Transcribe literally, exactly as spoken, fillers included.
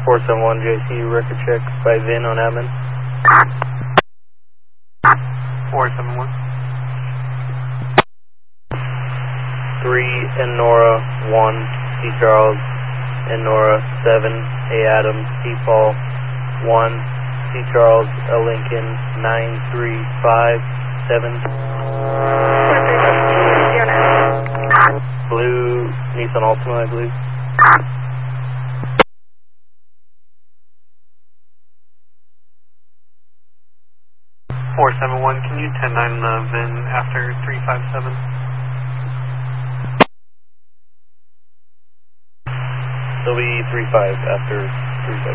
four seven one J C, record check by Vin on admin. four seven one. three Nora one, C Charles, Nora seven, A Adams, C Paul one, C Charles, L Lincoln nine three five seven. Blue Nissan Altima, I believe. four seven one, can you ten nine the VIN after three five seven? It'll be three five after three five.